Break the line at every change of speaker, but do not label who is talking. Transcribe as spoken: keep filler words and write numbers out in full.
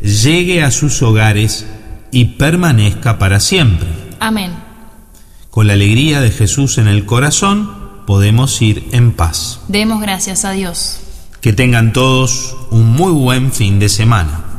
llegue a sus hogares y permanezca para siempre.
Amén.
Con la alegría de Jesús en el corazón, podemos ir en paz.
Demos gracias a Dios.
Que tengan todos un muy buen fin de semana.